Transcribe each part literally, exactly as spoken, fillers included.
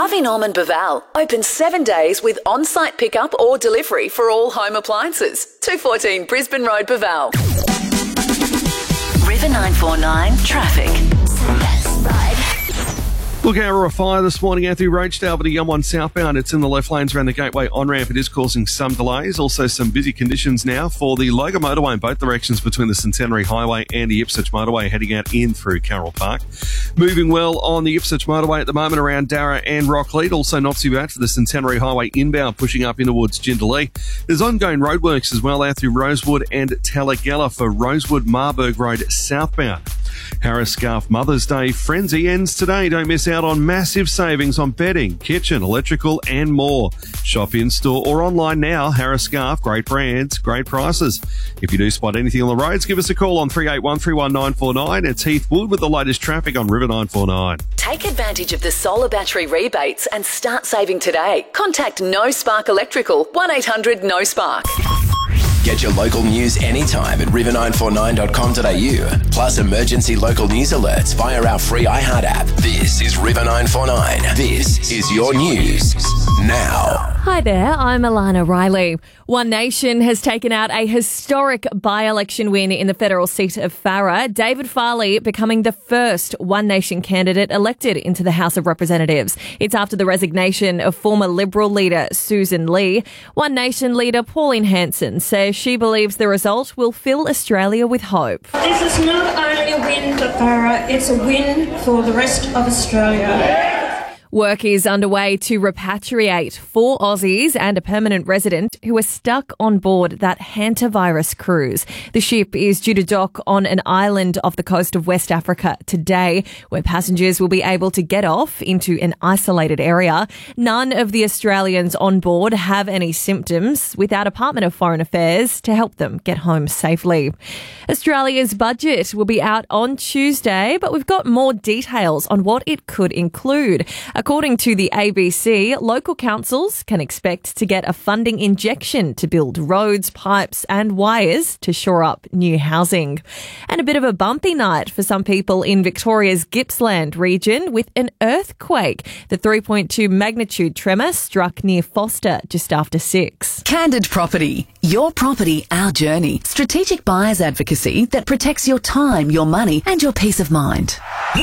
Harvey Norman Baval, open seven days with on-site pickup or delivery for all home appliances. two fourteen Brisbane Road, Baval. River nine four nine Traffic. Look out, a fire this morning out through Roachdale to Yum one southbound. It's in the left lanes around the Gateway on-ramp. It is causing some delays. Also some busy conditions now for the Logan motorway in both directions between the Centenary Highway and the Ipswich motorway heading out in through Carroll Park. Moving well on the Ipswich motorway at the moment around Darra and Rocklead. Also not too bad for the Centenary Highway inbound pushing up in towards Jindalee. There's ongoing roadworks as well out through Rosewood and Talagella for Rosewood Marburg Road southbound. Harris Scarf Mother's Day frenzy ends today. Don't miss out on massive savings on bedding, kitchen, electrical and more. Shop in store or online now. Harris Scarf, great brands, great prices. If you do spot anything on the roads, give us a call on three eight one, three one nine four nine. It's Heath Wood with the latest traffic on River nine four nine. Take advantage of the solar battery rebates and start saving today. Contact No Spark Electrical, one eight hundred no spark. Get your local news anytime at river nine four nine dot com dot a u. Plus emergency local news alerts via our free iHeart app. This is River nine four nine. This is your news now. Hi there, I'm Alana Riley. One Nation has taken out a historic by-election win in the federal seat of Farrer. David Farley becoming the first One Nation candidate elected into the House of Representatives. It's after the resignation of former Liberal leader Susan Lee. One Nation leader Pauline Hanson says she believes the result will fill Australia with hope. This is not only a win for Farrer, it's a win for the rest of Australia. Work is underway to repatriate four Aussies and a permanent resident who are stuck on board that hantavirus cruise. The ship is due to dock on an island off the coast of West Africa today, where passengers will be able to get off into an isolated area. None of the Australians on board have any symptoms, without Department of Foreign Affairs to help them get home safely. Australia's budget will be out on Tuesday, but we've got more details on what it could include. According to the A B C, local councils can expect to get a funding injection to build roads, pipes and wires to shore up new housing. And a bit of a bumpy night for some people in Victoria's Gippsland region with an earthquake. The three point two magnitude tremor struck near Foster just after six. Candid Property. Your property, our journey. Strategic buyers advocacy that protects your time, your money and your peace of mind.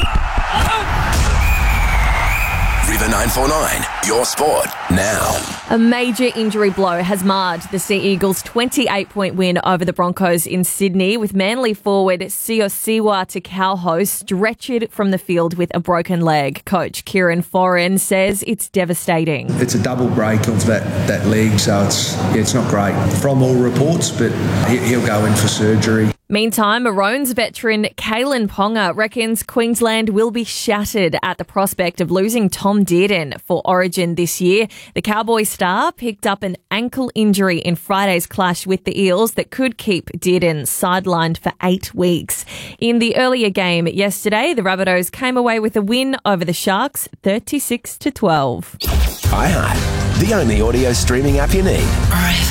River nine four nine, your sport now. A major injury blow has marred the Sea Eagles' twenty-eight point win over the Broncos in Sydney, with Manly forward Siosiwa Takauho stretchered from the field with a broken leg. Coach Kieran Foran says it's devastating. It's a double break of that, that leg, so it's yeah, it's not great from all reports, but he, he'll go in for surgery. Meantime, Maroons veteran Kalen Ponga reckons Queensland will be shattered at the prospect of losing Tom Dearden for Origin this year. The Cowboy star picked up an ankle injury in Friday's clash with the Eels that could keep Dearden sidelined for eight weeks. In the earlier game yesterday, the Rabbitohs came away with a win over the Sharks, thirty-six to twelve. iHeart, the only audio streaming app you need.